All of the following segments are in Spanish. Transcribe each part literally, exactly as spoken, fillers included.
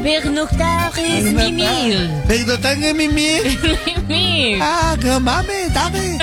Pernoctar es mimir. Pernoctar es mimir. Mimir. Ah, que mames, dame.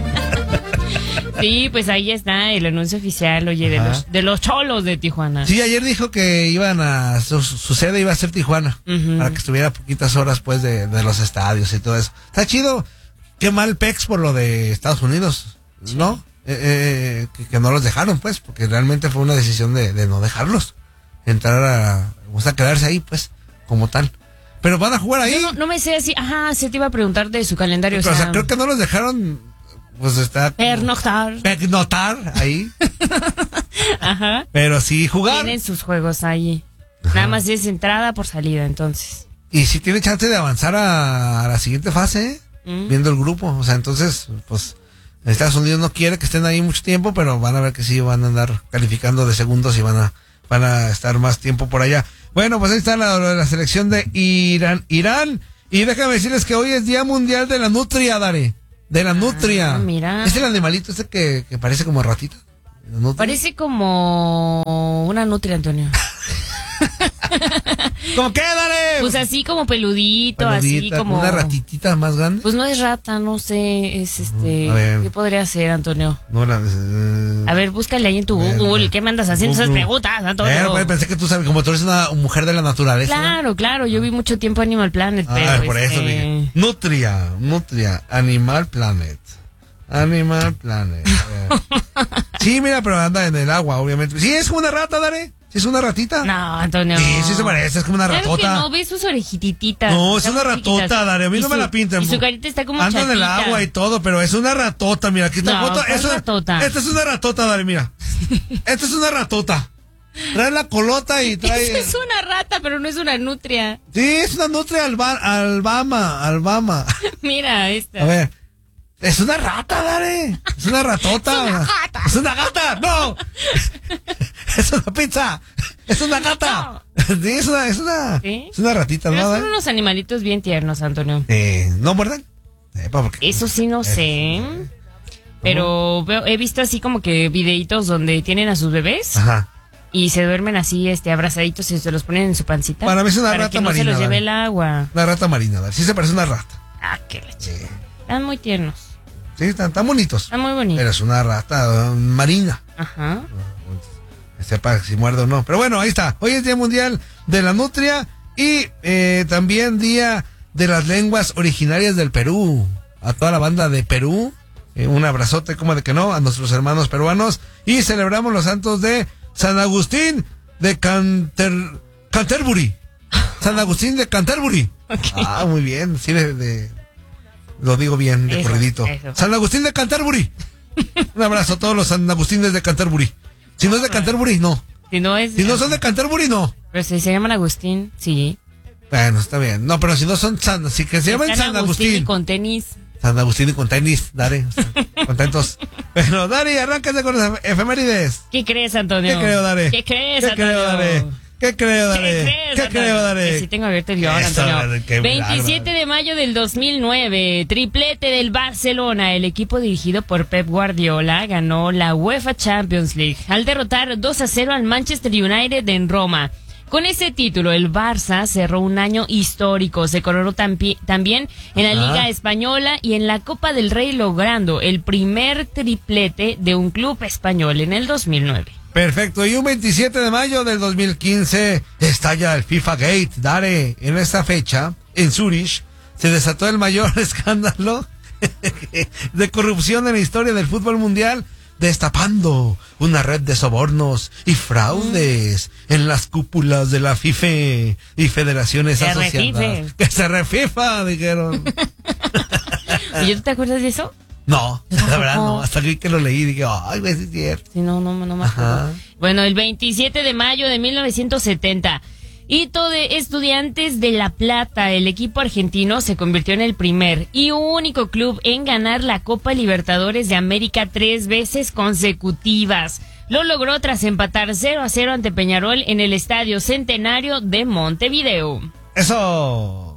Sí, pues ahí está el anuncio oficial, oye, de los, de los cholos de Tijuana. Sí, ayer dijo que iban a, su, su sede iba a ser Tijuana, uh-huh. para que estuviera poquitas horas pues de, de los estadios y todo eso. Está chido. Qué mal Pex por lo de Estados Unidos, ¿no? Eh, eh, que, que no los dejaron pues, porque realmente fue una decisión de, de no dejarlos entrar a, o sea, quedarse ahí pues, como tal. Pero van a jugar ahí. Yo no, no me sé así, ajá, se te iba a preguntar de su calendario. Pero, o, sea, o sea, creo que no los dejaron, pues está... Pernoctar. Pernoctar, ahí. Ajá. Pero sí jugar. Tienen sus juegos ahí. Ajá. Nada más es entrada por salida, entonces. Y sí tiene chance de avanzar a, a la siguiente fase, ¿eh? Mm. Viendo el grupo. O sea, entonces, pues, Estados Unidos no quiere que estén ahí mucho tiempo, pero van a ver que sí van a andar calificando de segundos y van a, van a estar más tiempo por allá. Bueno, pues ahí está la, la selección de Irán. Irán. Y déjame decirles que hoy es Día Mundial de la Nutria, Dare. De la nutria. Ah, mira. ¿Es el animalito este que, que parece como ratita? Parece como una nutria, Antonio. ¿Cómo qué, Dare? Pues así como peludito, Peludita, así como... ¿Una ratitita más grande? Pues no es rata, no sé, es este... Uh, ¿qué podría ser, Antonio? No, la, uh, a ver, búscale ahí en tu Google. Uh, ¿Qué me andas haciendo uh, esas preguntas, Antonio? Eh, pensé que tú sabes, como tú eres una mujer de la naturaleza. Claro, claro, yo vi mucho tiempo Animal Planet, ah, pero... por este... eso dije. Nutria, Nutria, Animal Planet. Animal Planet. Sí, mira, pero anda en el agua, obviamente. Sí, es como una rata, Dare. ¿Sí es una ratita? No, Antonio. Sí, sí se parece, es como una claro ratota. Que no, ves sus orejititas. No, es una ratota, chiquitas. Dare, a mí y no su, me la pintan. Y su carita está como anda chatita. en el agua y todo, pero es una ratota, mira, aquí está no, foto. Eso, ratota. Esta es una ratota, Dare, mira. Esta es una ratota. Trae la colota y trae... Esa es una rata, pero no es una nutria. Sí, es una nutria alba, albama, albama. Mira esta. A ver. Es una rata, Dare. Es una ratota. Es una gata. Es una gata. No. Es una pizza. Es una gata. No. Sí, es una, es una, ¿sí? Es una ratita, pero ¿no? Son unos animalitos bien tiernos, Antonio. Eh, ¿no muerden? Eh, Eso sí no sé. Pero veo, he visto así como que videitos donde tienen a sus bebés. Ajá. Y se duermen así, este, abrazaditos y se los ponen en su pancita. Para mí es una para rata que no marina. se los lleve Dale. el agua. Una rata marina, Dale. Sí se parece a una rata. Ah, qué leche. Sí. Están muy tiernos. Sí, están, están bonitos. Están muy bonitos. Pero es una rata uh, marina. Ajá. Uh, sepa si muerde o no. Pero bueno, ahí está. Hoy es Día Mundial de la Nutria y eh, también Día de las Lenguas Originarias del Perú. A toda la banda de Perú. Eh, un abrazote, como de que no, a nuestros hermanos peruanos. Y celebramos los santos de San Agustín de Canter, Canterbury. San Agustín de Canterbury. Okay. Ah, muy bien. Sí, de... de lo digo bien, de eso, corridito. Eso. San Agustín de Canterbury. Un abrazo a todos los San Agustines de Canterbury. Si no es de Canterbury, no. Si no es... Si no son de Canterbury, no. Pero si se llaman Agustín, sí. Bueno, está bien. No, pero si no son San... Si que se llaman San Agustín. Agustín y con tenis. San Agustín y con tenis, Dare. O sea, contentos. Bueno, Dare, arráncate con las efemérides. ¿Qué crees, Antonio? ¿Qué creo, Dare? ¿Qué crees, ¿Qué Antonio? creo, Dare? ¿Qué creo, Dare? ¿Qué crees, ¿Qué Antonio? creo, Dare? Que sí tengo abierto el guión, Antonio. veintisiete de mayo del dos mil nueve, triplete del Barcelona. El equipo dirigido por Pep Guardiola ganó la UEFA Champions League al derrotar dos a cero al Manchester United en Roma. Con ese título, el Barça cerró un año histórico. Se coronó tampi- también en la Liga ah. Española y en la Copa del Rey, logrando el primer triplete de un club español en el dos mil nueve. Perfecto, y un veintisiete de mayo del dos mil quince estalla el FIFA Gate. Dare, en esta fecha, en Zurich, se desató el mayor escándalo de corrupción en la historia del fútbol mundial, destapando una red de sobornos y fraudes mm. en las cúpulas de la FIFA y federaciones se asociadas. Refife. Que se refifa, dijeron. ¿Y tú te acuerdas de eso? No, la verdad no, hasta que lo leí dije, ay, güey, es cierto. Sí, no, no, no me acuerdo. Bueno, el veintisiete de mayo de mil novecientos setenta, hito de Estudiantes de La Plata, el equipo argentino se convirtió en el primer y único club en ganar la Copa Libertadores de América tres veces consecutivas. Lo logró tras empatar cero a cero ante Peñarol en el Estadio Centenario de Montevideo. Eso.